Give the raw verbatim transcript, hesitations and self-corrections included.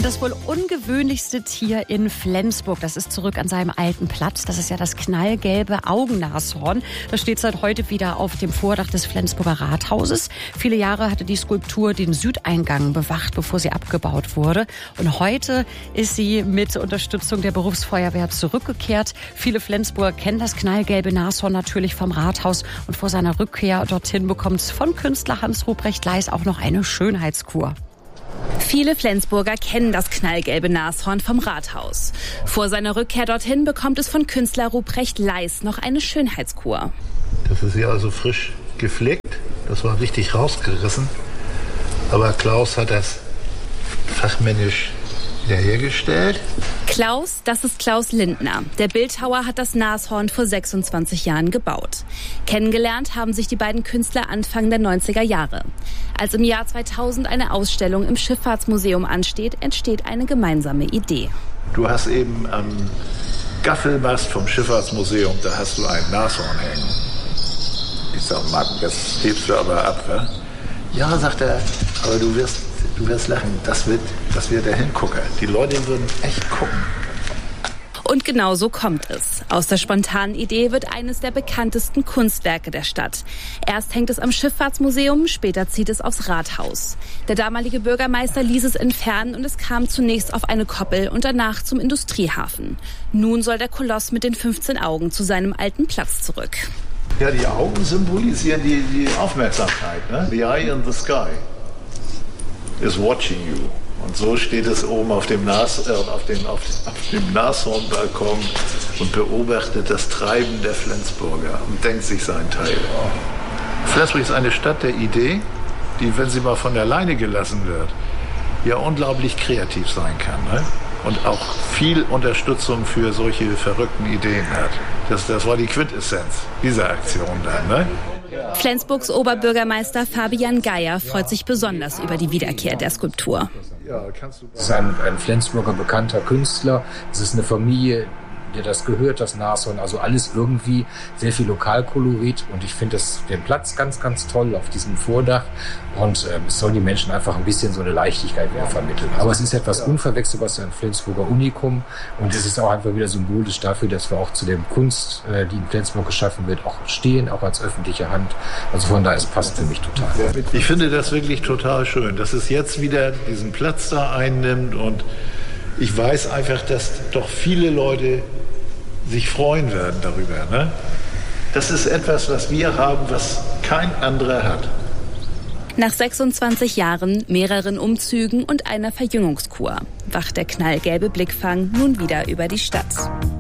Das wohl ungewöhnlichste Tier in Flensburg, das ist zurück an seinem alten Platz. Das ist ja das knallgelbe Augennashorn. Das steht seit heute wieder auf dem Vordach des Flensburger Rathauses. Viele Jahre hatte die Skulptur den Südeingang bewacht, bevor sie abgebaut wurde. Und heute ist sie mit Unterstützung der Berufsfeuerwehr zurückgekehrt. Viele Flensburger kennen das knallgelbe Nashorn natürlich vom Rathaus. Und vor seiner Rückkehr dorthin bekommt es von Künstler Hans Ruprecht Leis auch noch eine Schönheitskur. Viele Flensburger kennen das knallgelbe Nashorn vom Rathaus. Vor seiner Rückkehr dorthin bekommt es von Künstler Ruprecht Leis noch eine Schönheitskur. Das ist hier also frisch gepflegt. Das war richtig rausgerissen. Aber Klaus hat das fachmännisch wiederhergestellt. Klaus, das ist Klaus Lindner. Der Bildhauer hat das Nashorn vor sechsundzwanzig Jahren gebaut. Kennengelernt haben sich die beiden Künstler Anfang der neunziger Jahre. Als im Jahr zweitausend eine Ausstellung im Schifffahrtsmuseum ansteht, entsteht eine gemeinsame Idee. Du hast eben am Gaffelmast vom Schifffahrtsmuseum, da hast du ein Nashorn hängen. Ich sag, Mann, das hebst du aber ab, wa? Ja, sagt er, aber du wirst, du wirst lachen, das wird, das wird der Hingucker. Die Leute würden echt gucken. Und genau so kommt es. Aus der spontanen Idee wird eines der bekanntesten Kunstwerke der Stadt. Erst hängt es am Schifffahrtsmuseum, später zieht es aufs Rathaus. Der damalige Bürgermeister ließ es entfernen und es kam zunächst auf eine Koppel und danach zum Industriehafen. Nun soll der Koloss mit den fünfzehn Augen zu seinem alten Platz zurück. Ja, die Augen symbolisieren die, die Aufmerksamkeit, ne? The eye in the sky is watching you. Und so steht es oben auf dem, Nas, äh, auf dem, auf, auf dem Nashornbalkon und beobachtet das Treiben der Flensburger und denkt sich seinen Teil. Flensburg ist eine Stadt der Idee, die, wenn sie mal von alleine gelassen wird, ja unglaublich kreativ sein kann, ne? Und auch viel Unterstützung für solche verrückten Ideen hat. Das, das war die Quintessenz dieser Aktion dann, ne? Flensburgs Oberbürgermeister Fabian Geier freut sich besonders über die Wiederkehr der Skulptur. Es ist ein, ein Flensburger bekannter Künstler. Es ist eine Familie, der das gehört, das Nashorn. Also alles irgendwie sehr viel Lokalkolorit. Und ich finde den Platz ganz, ganz toll auf diesem Vordach. Und äh, es soll die Menschen einfach ein bisschen so eine Leichtigkeit wieder vermitteln. Aber es ist etwas Unverwechselbares, ein Flensburger Unikum. Und es ist auch einfach wieder symbolisch dafür, dass wir auch zu der Kunst, äh, die in Flensburg geschaffen wird, auch stehen, auch als öffentliche Hand. Also von daher, es passt für mich total. Ich finde das wirklich total schön, dass es jetzt wieder diesen Platz da einnimmt. Und ich weiß einfach, dass doch viele Leute sich freuen werden darüber, ne? Das ist etwas, was wir haben, was kein anderer hat. Nach sechsundzwanzig Jahren, mehreren Umzügen und einer Verjüngungskur wacht der knallgelbe Blickfang nun wieder über die Stadt.